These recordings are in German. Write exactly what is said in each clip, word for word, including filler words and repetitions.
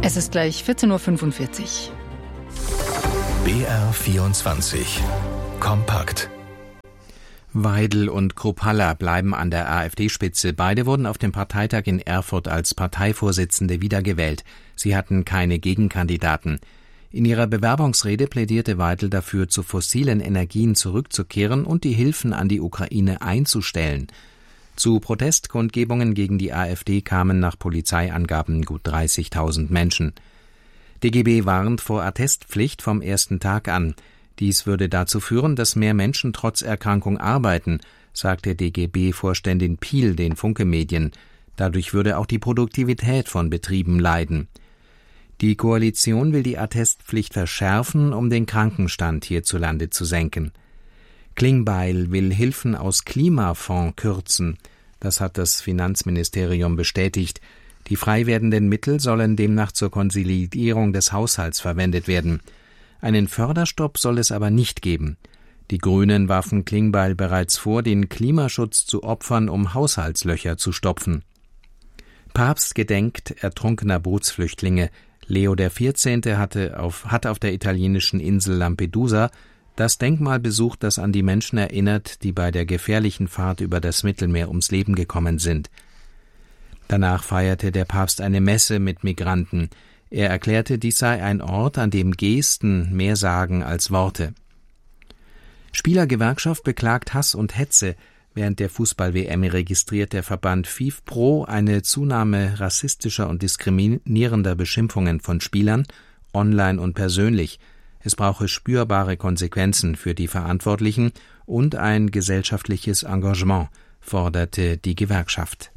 Es ist gleich vierzehn Uhr fünfundvierzig. B R vierundzwanzig. Kompakt. Weidel und Kruppalla bleiben an der AfD-Spitze. Beide wurden auf dem Parteitag in Erfurt als Parteivorsitzende wiedergewählt. Sie hatten keine Gegenkandidaten. In ihrer Bewerbungsrede plädierte Weidel dafür, zu fossilen Energien zurückzukehren und die Hilfen an die Ukraine einzustellen. Zu Protestkundgebungen gegen die AfD kamen nach Polizeiangaben gut dreißigtausend Menschen. D G B warnt vor Attestpflicht vom ersten Tag an. Dies würde dazu führen, dass mehr Menschen trotz Erkrankung arbeiten, sagte D G B-Vorständin Piel den Funke-Medien. Dadurch würde auch die Produktivität von Betrieben leiden. Die Koalition will die Attestpflicht verschärfen, um den Krankenstand hierzulande zu senken. Klingbeil will Hilfen aus Klimafonds kürzen. Das hat das Finanzministerium bestätigt. Die frei werdenden Mittel sollen demnach zur Konsolidierung des Haushalts verwendet werden. Einen Förderstopp soll es aber nicht geben. Die Grünen warfen Klingbeil bereits vor, den Klimaschutz zu opfern, um Haushaltslöcher zu stopfen. Papst gedenkt ertrunkener Bootsflüchtlinge. Leo der vierzehnte hatte auf, hat auf der italienischen Insel Lampedusa das Denkmal besucht, das an die Menschen erinnert, die bei der gefährlichen Fahrt über das Mittelmeer ums Leben gekommen sind. Danach feierte der Papst eine Messe mit Migranten. Er erklärte, dies sei ein Ort, an dem Gesten mehr sagen als Worte. Spielergewerkschaft beklagt Hass und Hetze. Während der Fußball-W M registriert der Verband FIFPro eine Zunahme rassistischer und diskriminierender Beschimpfungen von Spielern, online und persönlich. Es brauche spürbare Konsequenzen für die Verantwortlichen und ein gesellschaftliches Engagement, forderte die Gewerkschaft.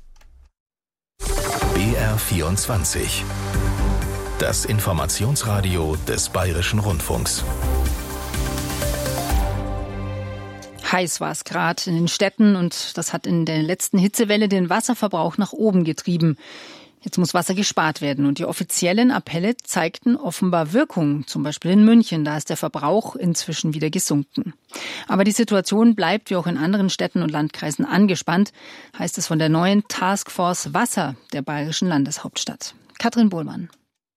B R vierundzwanzig. Das Informationsradio des Bayerischen Rundfunks. Heiß war es gerade in den Städten und das hat in der letzten Hitzewelle den Wasserverbrauch nach oben getrieben. Jetzt muss Wasser gespart werden und die offiziellen Appelle zeigten offenbar Wirkung. Zum Beispiel in München, da ist der Verbrauch inzwischen wieder gesunken. Aber die Situation bleibt wie auch in anderen Städten und Landkreisen angespannt, heißt es von der neuen Taskforce Wasser der bayerischen Landeshauptstadt. Katrin Bohlmann.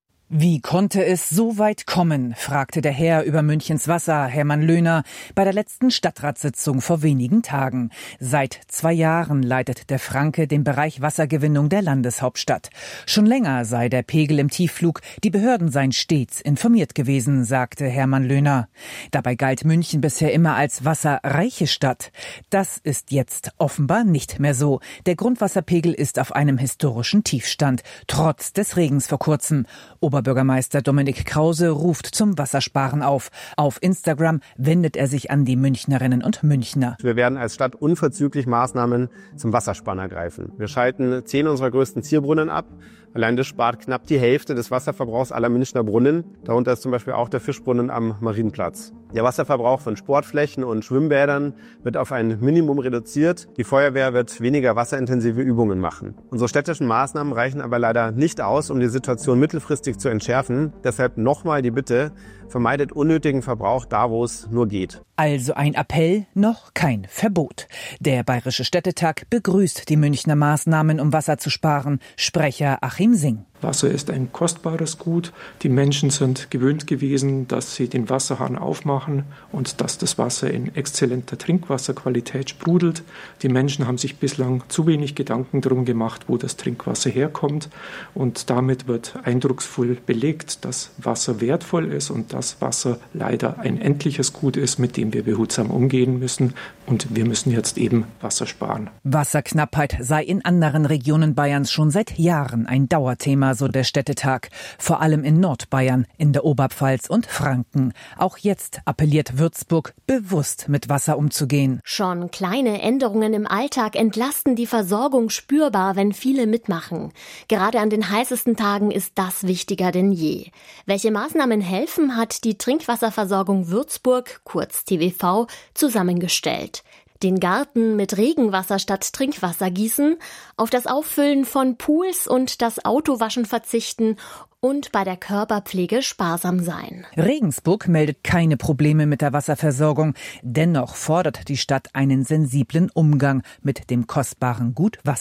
Wie konnte es so weit kommen, fragte der Herr über Münchens Wasser, Hermann Löhner, bei der letzten Stadtratssitzung vor wenigen Tagen. Seit zwei Jahren leitet der Franke den Bereich Wassergewinnung der Landeshauptstadt. Schon länger sei der Pegel im Tiefflug, die Behörden seien stets informiert gewesen, sagte Hermann Löhner. Dabei galt München bisher immer als wasserreiche Stadt. Das ist jetzt offenbar nicht mehr so. Der Grundwasserpegel ist auf einem historischen Tiefstand, trotz des Regens vor kurzem. Oberbürgermeister Dominik Krause ruft zum Wassersparen auf. Auf Instagram wendet er sich an die Münchnerinnen und Münchner. Wir werden als Stadt unverzüglich Maßnahmen zum Wassersparen ergreifen. Wir schalten zehn unserer größten Zierbrunnen ab. Allein das spart knapp die Hälfte des Wasserverbrauchs aller Münchner Brunnen. Darunter ist zum Beispiel auch der Fischbrunnen am Marienplatz. Der Wasserverbrauch von Sportflächen und Schwimmbädern wird auf ein Minimum reduziert. Die Feuerwehr wird weniger wasserintensive Übungen machen. Unsere städtischen Maßnahmen reichen aber leider nicht aus, um die Situation mittelfristig zu entschärfen. Deshalb nochmal die Bitte, vermeidet unnötigen Verbrauch da, wo es nur geht. Also ein Appell, noch kein Verbot. Der Bayerische Städtetag begrüßt die Münchner Maßnahmen, um Wasser zu sparen. Sprecher Achim Sing. Wasser ist ein kostbares Gut. Die Menschen sind gewöhnt gewesen, dass sie den Wasserhahn aufmachen und dass das Wasser in exzellenter Trinkwasserqualität sprudelt. Die Menschen haben sich bislang zu wenig Gedanken darum gemacht, wo das Trinkwasser herkommt. Und damit wird eindrucksvoll belegt, dass Wasser wertvoll ist und dass Wasser leider ein endliches Gut ist, mit dem wir behutsam umgehen müssen. Und wir müssen jetzt eben Wasser sparen. Wasserknappheit sei in anderen Regionen Bayerns schon seit Jahren ein Dauerthema, so der Städtetag. Vor allem in Nordbayern, in der Oberpfalz und Franken. Auch jetzt appelliert Würzburg, bewusst mit Wasser umzugehen. Schon kleine Änderungen im Alltag entlasten die Versorgung spürbar, wenn viele mitmachen. Gerade an den heißesten Tagen ist das wichtiger denn je. Welche Maßnahmen helfen, hat die Trinkwasserversorgung Würzburg, kurz T W V, zusammengestellt. Den Garten mit Regenwasser statt Trinkwasser gießen, auf das Auffüllen von Pools und das Autowaschen verzichten und bei der Körperpflege sparsam sein. Regensburg meldet keine Probleme mit der Wasserversorgung. Dennoch fordert die Stadt einen sensiblen Umgang mit dem kostbaren Gut Wasser.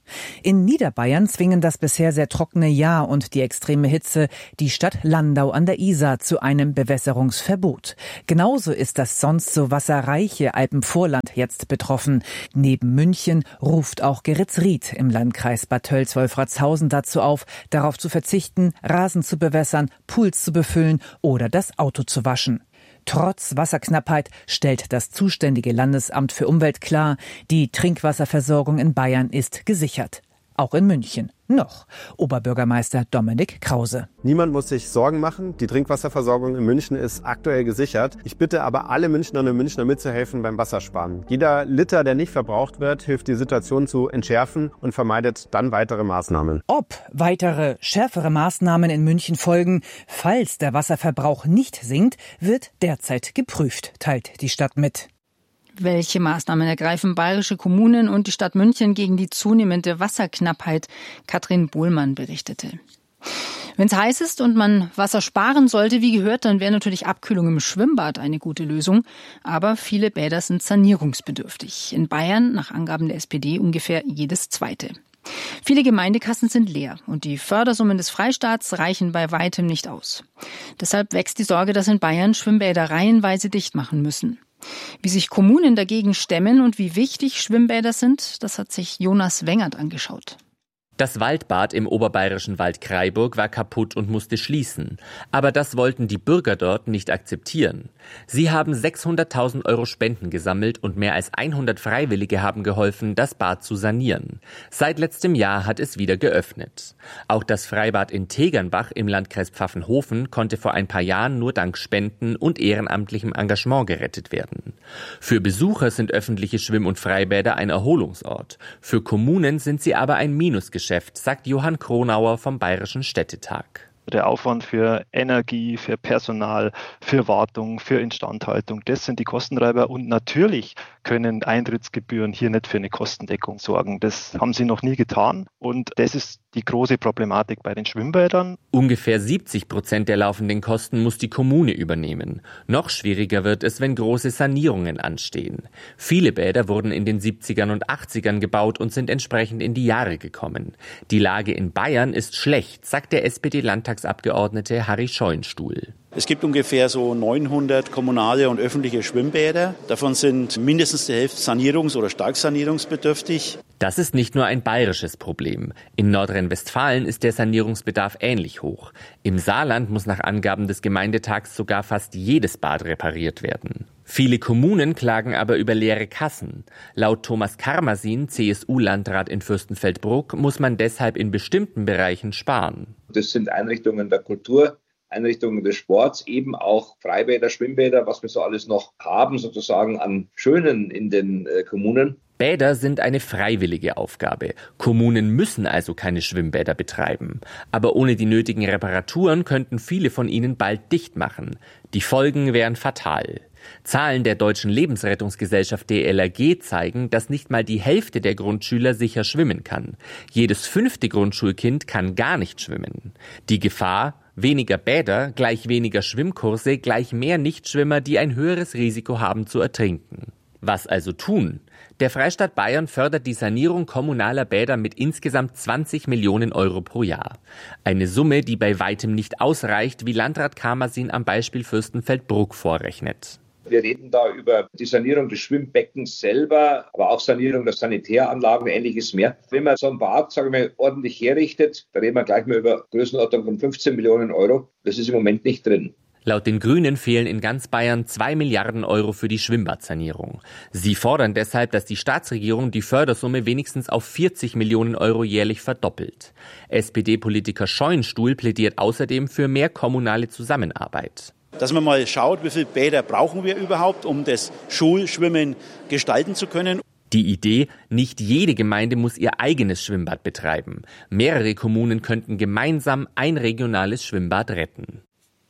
In Niederbayern zwingen das bisher sehr trockene Jahr und die extreme Hitze die Stadt Landau an der Isar zu einem Bewässerungsverbot. Genauso ist das sonst so wasserreiche Alpenvorland jetzt betroffen. Neben München ruft auch Geretsried im Landkreis Bad Tölz-Wolfratshausen dazu auf, darauf zu verzichten, Rasen zu bewässern, Pools zu befüllen oder das Auto zu waschen. Trotz Wasserknappheit stellt das zuständige Landesamt für Umwelt klar, die Trinkwasserversorgung in Bayern ist gesichert. Auch in München. Noch. Oberbürgermeister Dominik Krause. Niemand muss sich Sorgen machen. Die Trinkwasserversorgung in München ist aktuell gesichert. Ich bitte aber alle Münchnerinnen und Münchner mitzuhelfen beim Wassersparen. Jeder Liter, der nicht verbraucht wird, hilft die Situation zu entschärfen und vermeidet dann weitere Maßnahmen. Ob weitere, schärfere Maßnahmen in München folgen, falls der Wasserverbrauch nicht sinkt, wird derzeit geprüft, teilt die Stadt mit. Welche Maßnahmen ergreifen bayerische Kommunen und die Stadt München gegen die zunehmende Wasserknappheit? Katrin Bohlmann berichtete. Wenn es heiß ist und man Wasser sparen sollte, wie gehört, dann wäre natürlich Abkühlung im Schwimmbad eine gute Lösung. Aber viele Bäder sind sanierungsbedürftig. In Bayern, nach Angaben der S P D, ungefähr jedes zweite. Viele Gemeindekassen sind leer und die Fördersummen des Freistaats reichen bei weitem nicht aus. Deshalb wächst die Sorge, dass in Bayern Schwimmbäder reihenweise dicht machen müssen. Wie sich Kommunen dagegen stemmen und wie wichtig Schwimmbäder sind, das hat sich Jonas Wengert angeschaut. Das Waldbad im oberbayerischen Wald Kraiburg war kaputt und musste schließen. Aber das wollten die Bürger dort nicht akzeptieren. Sie haben sechshunderttausend Euro Spenden gesammelt und mehr als hundert Freiwillige haben geholfen, das Bad zu sanieren. Seit letztem Jahr hat es wieder geöffnet. Auch das Freibad in Tegernbach im Landkreis Pfaffenhofen konnte vor ein paar Jahren nur dank Spenden und ehrenamtlichem Engagement gerettet werden. Für Besucher sind öffentliche Schwimm- und Freibäder ein Erholungsort. Für Kommunen sind sie aber ein Minusgeschäft, sagt Johann Kronauer vom Bayerischen Städtetag. Der Aufwand für Energie, für Personal, für Wartung, für Instandhaltung, das sind die Kostentreiber. Und natürlich können Eintrittsgebühren hier nicht für eine Kostendeckung sorgen. Das haben sie noch nie getan. Und das ist die große Problematik bei den Schwimmbädern. Ungefähr siebzig Prozent der laufenden Kosten muss die Kommune übernehmen. Noch schwieriger wird es, wenn große Sanierungen anstehen. Viele Bäder wurden in den siebzigern und achtzigern gebaut und sind entsprechend in die Jahre gekommen. Die Lage in Bayern ist schlecht, sagt der S P D-Landtagsabgeordnete Harry Scheunstuhl. Es gibt ungefähr so neunhundert kommunale und öffentliche Schwimmbäder. Davon sind mindestens die Hälfte sanierungs- oder stark sanierungsbedürftig. Das ist nicht nur ein bayerisches Problem. In Nordrhein-Westfalen ist der Sanierungsbedarf ähnlich hoch. Im Saarland muss nach Angaben des Gemeindetags sogar fast jedes Bad repariert werden. Viele Kommunen klagen aber über leere Kassen. Laut Thomas Karmasin, C S U-Landrat in Fürstenfeldbruck, muss man deshalb in bestimmten Bereichen sparen. Das sind Einrichtungen der Kultur, Einrichtungen des Sports, eben auch Freibäder, Schwimmbäder, was wir so alles noch haben, sozusagen an Schönen in den äh, Kommunen. Bäder sind eine freiwillige Aufgabe. Kommunen müssen also keine Schwimmbäder betreiben. Aber ohne die nötigen Reparaturen könnten viele von ihnen bald dicht machen. Die Folgen wären fatal. Zahlen der Deutschen Lebensrettungsgesellschaft D L R G zeigen, dass nicht mal die Hälfte der Grundschüler sicher schwimmen kann. Jedes fünfte Grundschulkind kann gar nicht schwimmen. Die Gefahr: weniger Bäder, gleich weniger Schwimmkurse, gleich mehr Nichtschwimmer, die ein höheres Risiko haben zu ertrinken. Was also tun? Der Freistaat Bayern fördert die Sanierung kommunaler Bäder mit insgesamt zwanzig Millionen Euro pro Jahr. Eine Summe, die bei weitem nicht ausreicht, wie Landrat Karmasin am Beispiel Fürstenfeldbruck vorrechnet. Wir reden da über die Sanierung des Schwimmbeckens selber, aber auch Sanierung der Sanitäranlagen, ähnliches mehr. Wenn man so ein Bad, sagen wir, ordentlich herrichtet, da reden wir gleich mal über Größenordnung von fünfzehn Millionen Euro. Das ist im Moment nicht drin. Laut den Grünen fehlen in ganz Bayern zwei Milliarden Euro für die Schwimmbadsanierung. Sie fordern deshalb, dass die Staatsregierung die Fördersumme wenigstens auf vierzig Millionen Euro jährlich verdoppelt. S P D-Politiker Scheunstuhl plädiert außerdem für mehr kommunale Zusammenarbeit. Dass man mal schaut, wie viele Bäder brauchen wir überhaupt, um das Schulschwimmen gestalten zu können. Die Idee: nicht jede Gemeinde muss ihr eigenes Schwimmbad betreiben. Mehrere Kommunen könnten gemeinsam ein regionales Schwimmbad retten.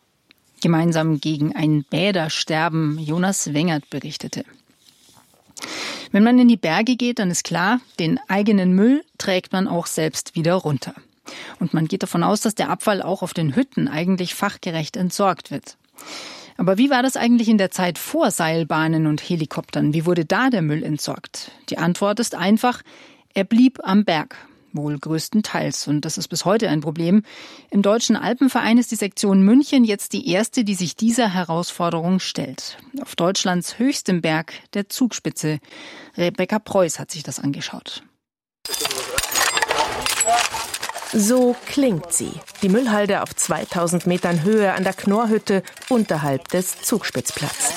Gemeinsam gegen ein Bädersterben, Jonas Wengert berichtete. Wenn man in die Berge geht, dann ist klar, den eigenen Müll trägt man auch selbst wieder runter. Und man geht davon aus, dass der Abfall auch auf den Hütten eigentlich fachgerecht entsorgt wird. Aber wie war das eigentlich in der Zeit vor Seilbahnen und Helikoptern? Wie wurde da der Müll entsorgt? Die Antwort ist einfach: Er blieb am Berg. Wohl größtenteils. Und das ist bis heute ein Problem. Im Deutschen Alpenverein ist die Sektion München jetzt die erste, die sich dieser Herausforderung stellt. Auf Deutschlands höchstem Berg, der Zugspitze. Rebecca Preuß hat sich das angeschaut. So klingt sie. Die Müllhalde auf zweitausend Metern Höhe an der Knorrhütte unterhalb des Zugspitzplatz.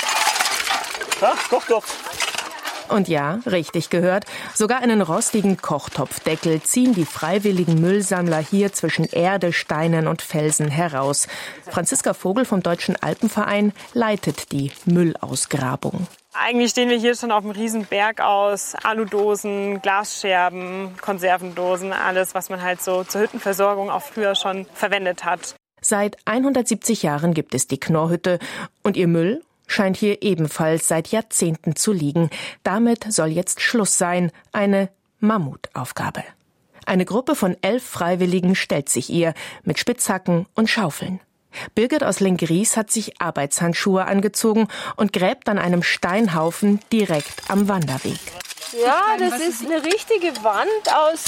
Ja, Kochtopf. Und ja, richtig gehört, sogar einen rostigen Kochtopfdeckel ziehen die freiwilligen Müllsammler hier zwischen Erde, Steinen und Felsen heraus. Franziska Vogel vom Deutschen Alpenverein leitet die Müllausgrabung. Eigentlich stehen wir hier schon auf einem riesen Berg aus Aludosen, Glasscherben, Konservendosen, alles, was man halt so zur Hüttenversorgung auch früher schon verwendet hat. Seit hundertsiebzig Jahren gibt es die Knorrhütte und ihr Müll scheint hier ebenfalls seit Jahrzehnten zu liegen. Damit soll jetzt Schluss sein. Eine Mammutaufgabe. Eine Gruppe von elf Freiwilligen stellt sich ihr mit Spitzhacken und Schaufeln. Birgit aus Lenggries hat sich Arbeitshandschuhe angezogen und gräbt an einem Steinhaufen direkt am Wanderweg. Ja, das ist eine richtige Wand aus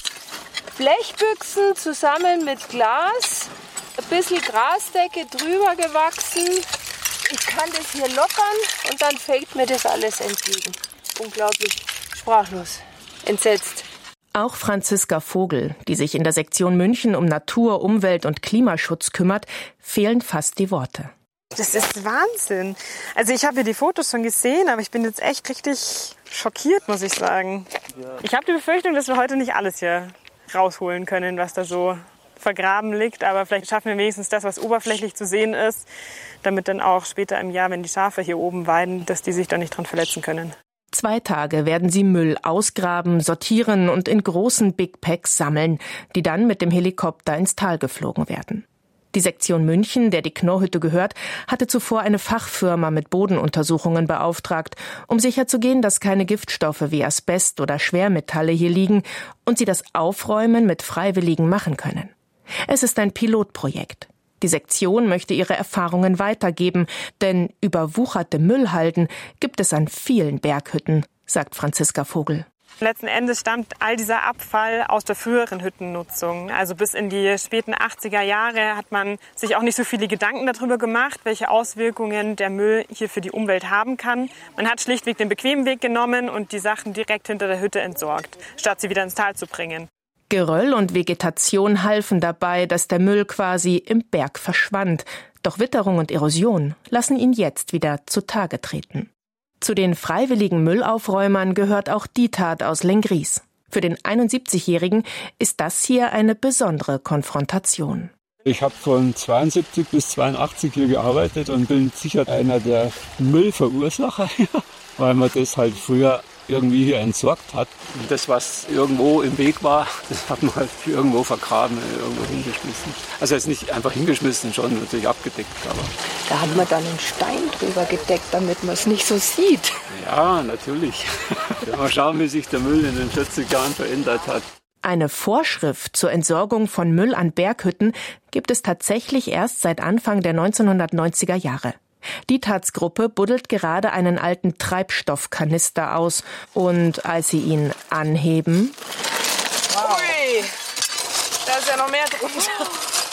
Blechbüchsen zusammen mit Glas. Ein bisschen Grasdecke drüber gewachsen. Ich kann das hier lockern und dann fällt mir das alles entgegen. Unglaublich sprachlos, entsetzt. Auch Franziska Vogel, die sich in der Sektion München um Natur, Umwelt und Klimaschutz kümmert, fehlen fast die Worte. Das ist Wahnsinn. Also ich habe hier die Fotos schon gesehen, aber ich bin jetzt echt richtig schockiert, muss ich sagen. Ich habe die Befürchtung, dass wir heute nicht alles hier rausholen können, was da so vergraben liegt, aber vielleicht schaffen wir wenigstens das, was oberflächlich zu sehen ist, damit dann auch später im Jahr, wenn die Schafe hier oben weiden, dass die sich da nicht dran verletzen können. Zwei Tage werden sie Müll ausgraben, sortieren und in großen Big Packs sammeln, die dann mit dem Helikopter ins Tal geflogen werden. Die Sektion München, der die Knorrhütte gehört, hatte zuvor eine Fachfirma mit Bodenuntersuchungen beauftragt, um sicherzugehen, dass keine Giftstoffe wie Asbest oder Schwermetalle hier liegen und sie das Aufräumen mit Freiwilligen machen können. Es ist ein Pilotprojekt. Die Sektion möchte ihre Erfahrungen weitergeben, denn überwucherte Müllhalden gibt es an vielen Berghütten, sagt Franziska Vogel. Letzten Endes stammt all dieser Abfall aus der früheren Hüttennutzung. Also bis in die späten achtziger Jahre hat man sich auch nicht so viele Gedanken darüber gemacht, welche Auswirkungen der Müll hier für die Umwelt haben kann. Man hat schlichtweg den bequemen Weg genommen und die Sachen direkt hinter der Hütte entsorgt, statt sie wieder ins Tal zu bringen. Geröll und Vegetation halfen dabei, dass der Müll quasi im Berg verschwand. Doch Witterung und Erosion lassen ihn jetzt wieder zutage treten. Zu den freiwilligen Müllaufräumern gehört auch die Tat aus Lenggries. Für den einundsiebzigjährigen ist das hier eine besondere Konfrontation. Ich habe von zweiundsiebzig bis zweiundachtzig hier gearbeitet und bin sicher einer der Müllverursacher, weil man das halt früher irgendwie hier entsorgt hat. Und das, was irgendwo im Weg war, das hat man halt irgendwo vergraben, irgendwo hingeschmissen. Also jetzt nicht einfach hingeschmissen, schon natürlich abgedeckt. Aber da hat man dann einen Stein drüber gedeckt, damit man es nicht so sieht. Ja, natürlich. Ja, mal schauen, wie sich der Müll in den vierzig Jahren verändert hat. Eine Vorschrift zur Entsorgung von Müll an Berghütten gibt es tatsächlich erst seit Anfang der neunzehnhundertneunziger Jahre. Die Tatsgruppe buddelt gerade einen alten Treibstoffkanister aus und als sie ihn anheben, wow. Ui, da ist ja noch mehr drunter.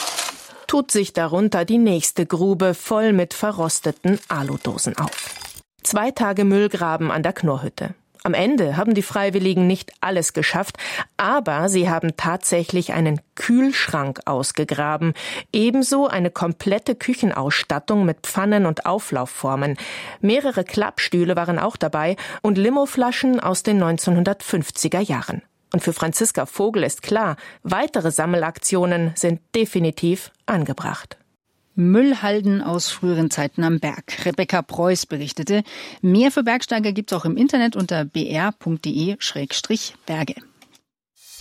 Tut sich darunter die nächste Grube voll mit verrosteten Aludosen auf. Zwei Tage Müllgraben an der Knorrhütte. Am Ende haben die Freiwilligen nicht alles geschafft, aber sie haben tatsächlich einen Kühlschrank ausgegraben, ebenso eine komplette Küchenausstattung mit Pfannen und Auflaufformen. Mehrere Klappstühle waren auch dabei und Limoflaschen aus den neunzehnhundertfünfziger Jahren. Und für Franziska Vogel ist klar, weitere Sammelaktionen sind definitiv angebracht. Müllhalden aus früheren Zeiten am Berg. Rebecca Preuß berichtete. Mehr für Bergsteiger gibt's auch im Internet unter b r punkt d e Schrägstrich Berge.